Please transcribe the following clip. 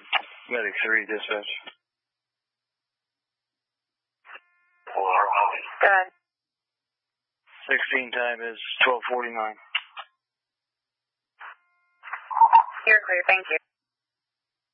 Medic 3, dispatch. Go ahead. 16 time is 12:49. You're clear, thank you.